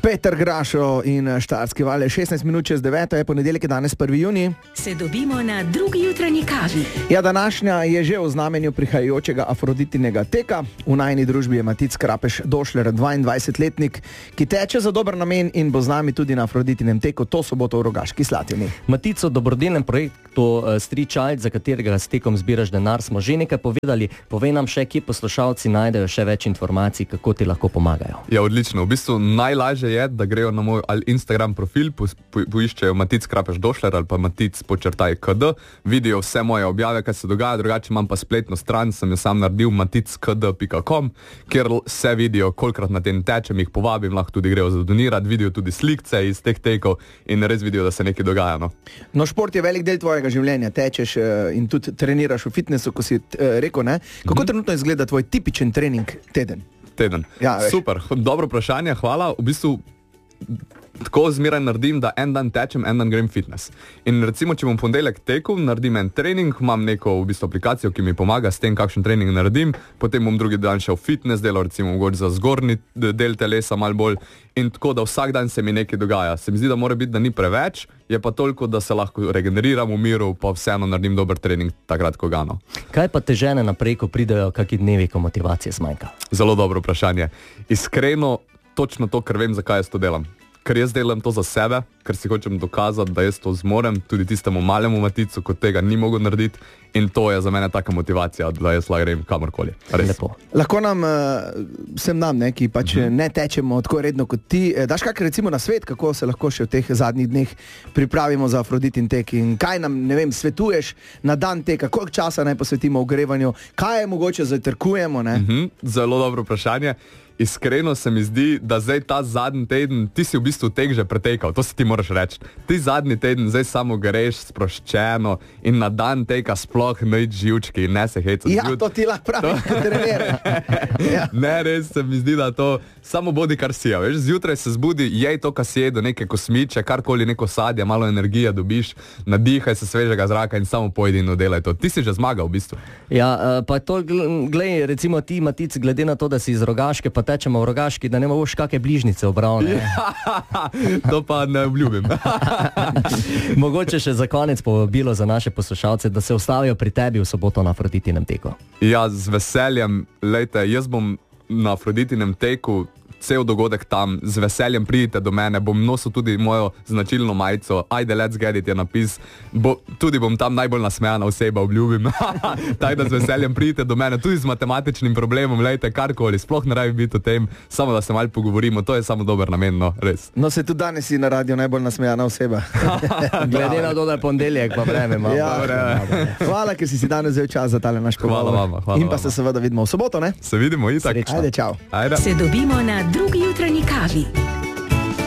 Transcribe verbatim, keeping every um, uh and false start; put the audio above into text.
Peter Grašo in Štajerski val je šestnajst minut čez deveto, je ponedeljek, je danes prvi junij. Se dobimo na drugi jutranji kavi. Ja, današnja je že v znamenju prihajajočega Afroditinega teka. V najini družbi je Matic Krapeš Došler, dvaindvajsetletnik, ki teče za dober namen in bo z nami tudi na Afroditinem teku to soboto v Rogaški Slatini. Matico, dobrodelnem projektu uh, Street Child, za katerega s tekom zbiraš denar, smo že nekaj povedali. Povej nam še, kje poslušalci najdejo še več informacij, kako ti lahko pomagajo. Ja, odlično. V bistvu najlažje je, da grejo na moj Instagram profil, po, po, poiščejo Matic Krapeš Došler ali pa Matic počrtaj kd, vidijo vse moje objave, kaj se dogaja, drugače imam pa spletno stran, sem jo sam naredil matic kd pika com, kjer vse vidijo, kolikrat na ten tečem, jih povabim, lahko tudi grejo zadonirati, vidijo tudi slikce iz teh tekov in res vidijo, da se nekaj dogaja. No, no šport je velik del tvojega življenja, tečeš uh, in tudi treniraš v fitnessu, ko si uh, rekel, ne? Kako mm-hmm. trenutno izgleda tvoj tipičen trening teden? Teden. Ja, super, dobro vprašanje, hvala. V bistvu tako zmeraj naredim, da en dan tečem, en dan grem fitness. In recimo, če bom ponedeljek tekel, naredim en trening, imam neko v bistvu aplikacijo, ki mi pomaga s tem, kakšen trening naredim, potem bom drugi dan šel fitness delo, recimo mogoče za zgornji del telesa malo bolj, in tako, da vsak dan se mi nekaj dogaja. Se mi zdi, da mora biti, da ni preveč, je pa toliko, da se lahko regeneriram v miru, pa vseeno naredim dober trening takrat, ko ga no. Kaj pa te žene naprej, ko pridejo kakšni dnevi, ko motivacije zmanjka? Zelo dobro vprašanje. Iskreno, točno to, ker vem, zakaj jaz to delam. Ker jaz delam to za sebe, ker si hočem dokazati, da jaz to zmorem, tudi tistemu malemu Maticu, kot tega ni mogel narediti, in to je za mene taka motivacija, da jaz lahko grem kamorkoli. Lepo. Lahko nam, vsem nam, ne, ki pač uh-huh. ne tečemo tako redno kot ti, daš kak recimo na svet, kako se lahko še v teh zadnjih dneh pripravimo za Afroditin tek in kaj nam, ne vem, svetuješ na dan teka, koliko časa naj posvetimo ogrevanju, kaj je mogoče zajtrkujemo, ne? Uh-huh. Zelo dobro vprašanje. Iskreno se mi zdi, da zdaj ta zadnji teden, ti si v bistvu tek že pretekal, to si ti moraš reči. Ti zadnji teden zdaj samo greš sproščeno in na dan teka sploh nič živčki in ne se hecati. Ja, to ti lahko praviš, ko treniraš. Ja. Ne, res se mi zdi, da to samo bodi kar si, veš, zjutraj se zbudi, jej to, kar si jedo, neke kosmiče, karkoli, neko sadje, malo energije dobiš, nadihaj se svežega zraka in samo pojdi in oddelaj to. Ti si že zmagal v bistvu. Ja, pa to, glej, recimo ti, Matic, glede na to, da si iz Rogaške, pa tečemo v Rogaški, da ne boš kakšne bližnjice obral, ne? To pa ne obljubim. Mogoče še za konec povabilo za naše poslušalce, da se ustavijo pri tebi v soboto na Afroditinem teku. Ja, z veseljem. Lejte, jaz bom na Afroditinem teku cel dogodek tam, z veseljem pridite do mene, bom nosil tudi mojo značilno majico, ajde, let's get it, je napis, Bo, tudi bom tam najbolj nasmejana oseba, obljubim. Tako da z veseljem pridite do mene, tudi z matematičnim problemom, lejte, karkoli, sploh ne rabi biti o tem, samo da se malo pogovorimo, to je samo dober namen, no, res. No, se tudi danes si na radio najbolj nasmejana oseba. Glede na to, da je ponedeljek, pa vreme malo. Ja, hvala, ker si si danes vzel čas za tale naš pogovor. Hvala vama, hvala In pa vama. se seveda vidimo v soboto, ne? Se vidimo, itak. Ajde, čau. Ajde. Se dobimo na drugi jutranji kavi.